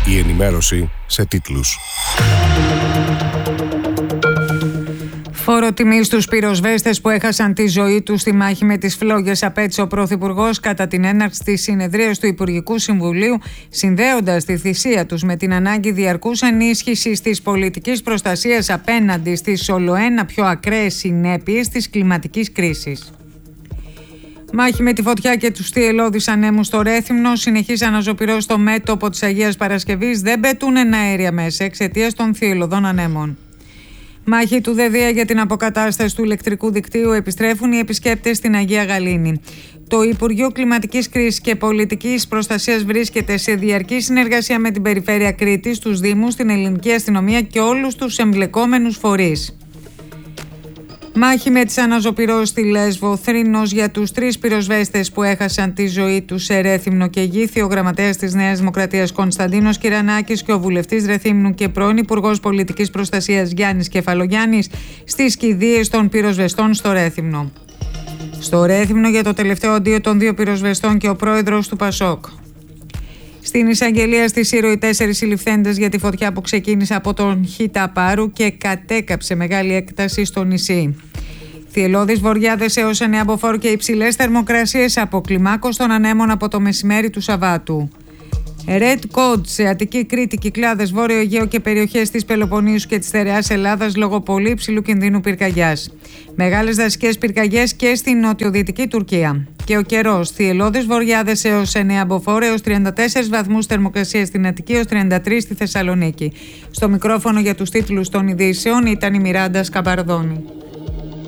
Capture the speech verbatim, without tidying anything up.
Η ενημέρωση σε τίτλους. Φόρο τιμή στους πυροσβέστες που έχασαν τη ζωή τους στη μάχη με τις φλόγες, απέτησε ο Πρωθυπουργός κατά την έναρξη της συνεδρίας του Υπουργικού Συμβουλίου, συνδέοντας τη θυσία τους με την ανάγκη διαρκούς ενίσχυσης της πολιτικής προστασίας απέναντι στις ολοένα πιο ακραίες συνέπειες της κλιματικής κρίσης. Μάχη με τη φωτιά και τους θυελλώδεις ανέμους στο Ρέθυμνο. Συνεχής αναζωπυρός στο μέτωπο της Αγίας Παρασκευής. Δεν πετούν αέρια μέσα εξαιτίας των θυελλωδών ανέμων. Μάχη του ΔΕΔΙΑ για την αποκατάσταση του ηλεκτρικού δικτύου. Επιστρέφουν οι επισκέπτες στην Αγία Γαλήνη. Το Υπουργείο Κλιματικής Κρίσης και Πολιτικής Προστασίας βρίσκεται σε διαρκή συνεργασία με την Περιφέρεια Κρήτης, τους Δήμους, την Ελληνική Αστυνομία και όλους τους εμπλεκόμενους φορείς. Μάχη με τις αναζωπυρώσεις στη Λέσβο. Θρήνος για τους τρεις πυροσβέστες που έχασαν τη ζωή τους σε Ρέθυμνο και Γήθη. Ο γραμματέας της Νέας Δημοκρατίας Κωνσταντίνος Κυρανάκης και ο βουλευτής Ρεθύμνου και πρώην Υπουργός Πολιτικής Προστασίας Γιάννης Κεφαλογιάννης στις κηδείες των πυροσβεστών στο Ρέθυμνο. Στο Ρέθυμνο για το τελευταίο αντίο των δύο πυροσβεστών και ο πρόεδρος του Πασόκ. Στην εισαγγελία στη Σύρο οι τέσσερις συλληφθέντες για τη φωτιά που ξεκίνησε από τον Χίτα Πάρου και κατέκαψε μεγάλη έκταση στο νησί. Θυελλώδεις βοριάδες έως εννέα μποφόρ και υψηλές θερμοκρασίες από κλιμάκωση των ανέμων από το μεσημέρι του Σαββάτου. Red Code σε Αττική, Κρήτη, Κυκλάδες, Βόρειο Αιγαίο και περιοχές της Πελοποννήσου και της Στερεάς Ελλάδας λόγω πολύ υψηλού κινδύνου πυρκαγιάς. Μεγάλες δασικές πυρκαγιές και στην νοτιοδυτική Τουρκία. Και ο καιρός. Θυελλώδεις βοριάδες έως εννέα μποφόρ, έως τριάντα τέσσερις βαθμούς θερμοκρασία στην Αττική, έως τριάντα τρεις στη Θεσσαλονίκη. Στο μικρόφωνο για τους τίτλους των ειδήσεων ήταν η Μιράντα Σκαμπαρδόνη.